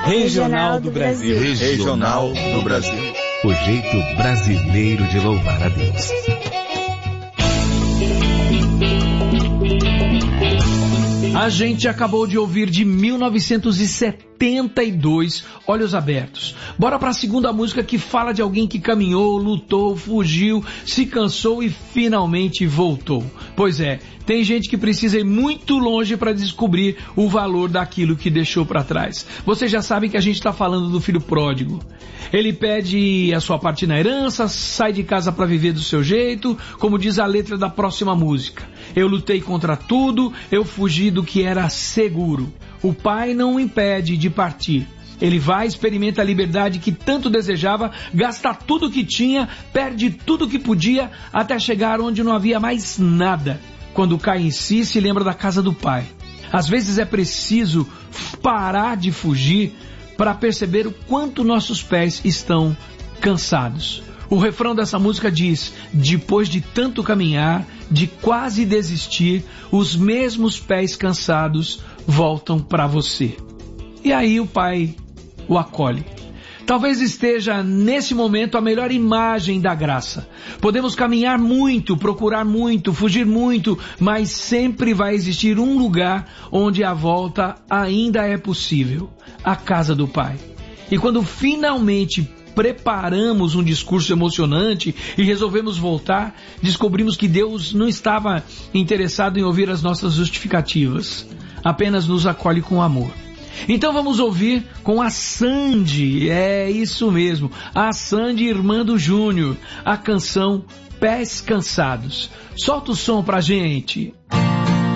Regional do Brasil. Regional do Brasil. O jeito brasileiro de louvar a Deus. A gente acabou de ouvir de 1972, Olhos Abertos. Bora para a segunda música, que fala de alguém que caminhou, lutou, fugiu, se cansou e finalmente voltou. Pois é, tem gente que precisa ir muito longe para descobrir o valor daquilo que deixou para trás. Vocês já sabem que a gente está falando do filho pródigo. Ele pede a sua parte na herança, sai de casa para viver do seu jeito, como diz a letra da próxima música. Eu lutei contra tudo, eu fugi do que era seguro. O pai não o impede de partir. Ele vai, experimenta a liberdade que tanto desejava, gasta tudo que tinha, perde tudo que podia, até chegar onde não havia mais nada. Quando cai em si, se lembra da casa do pai. Às vezes é preciso parar de fugir para perceber o quanto nossos pés estão cansados. O refrão dessa música diz: depois de tanto caminhar, de quase desistir, os mesmos pés cansados voltam para você. E aí o pai o acolhe. Talvez esteja nesse momento a melhor imagem da graça. Podemos caminhar muito, procurar muito, fugir muito, mas sempre vai existir um lugar onde a volta ainda é possível: a casa do Pai. E quando finalmente preparamos um discurso emocionante e resolvemos voltar, descobrimos que Deus não estava interessado em ouvir as nossas justificativas, apenas nos acolhe com amor. Então vamos ouvir com a Sandy, é isso mesmo, a Sandy, irmã do Júnior, a canção Pés Cansados. Solta o som pra gente.